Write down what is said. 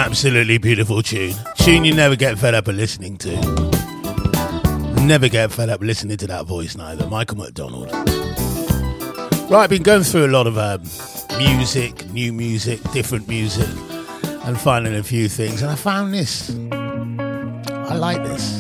Absolutely beautiful tune. Tune you never get fed up of listening to. Never get fed up listening to that voice neither. Michael McDonald. Right, I've been going through a lot of music, new music, different music, and finding a few things, and I found this. I like this.